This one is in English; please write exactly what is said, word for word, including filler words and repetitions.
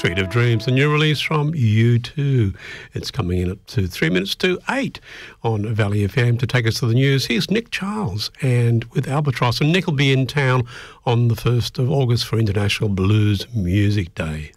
Street of Dreams, a new release from U two. It's coming in at to three minutes to eight on Valley F M to take us to the news. Here's Nick Charles and with Albatross, and Nick will be in town on the first of August for International Blues Music Day.